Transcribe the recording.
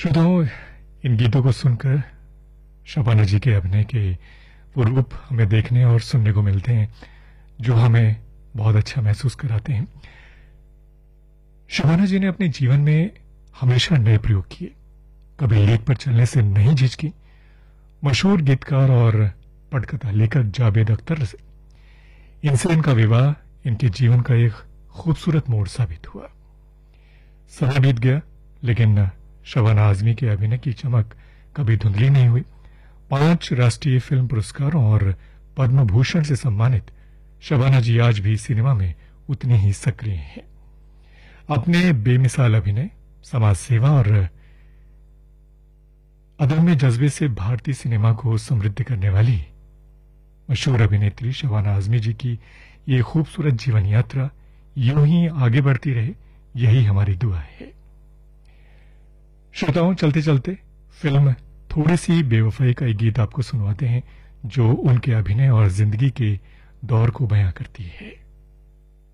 श्रोताओं, इन गीतों को सुनकर शबाना जी के अभिनय के वो रूप हमें देखने और सुनने को मिलते हैं जो हमें बहुत अच्छा महसूस कराते हैं। शबाना जी ने अपने जीवन में हमेशा नए प्रयोग किए, कभी लेख पर चलने से नहीं झिझकी। मशहूर गीतकार और पटकथा लेखक जावेद अख्तर से इनसे इनका विवाह इनके जीवन का एक खूबसूरत मोड़ साबित हुआ। समय बीत गया, लेकिन शबाना आजमी के अभिनय की चमक कभी धुंधली नहीं हुई। 5 राष्ट्रीय फिल्म पुरस्कारों और पद्म भूषण से सम्मानित शबाना जी आज भी सिनेमा में उतनी ही सक्रिय हैं। अपने बेमिसाल अभिनय, समाज सेवा और अदम्य जज्बे से भारतीय सिनेमा को समृद्ध करने वाली मशहूर अभिनेत्री शबाना आजमी जी की ये खूबसूरत जीवन यात्रा यूं ही आगे बढ़ती रहे, यही हमारी दुआ है। श्रोताओं, चलते चलते फिल्म थोड़ी सी बेवफाई का एक गीत आपको सुनवाते हैं जो उनके अभिनय और जिंदगी के दौर को बयां करती है।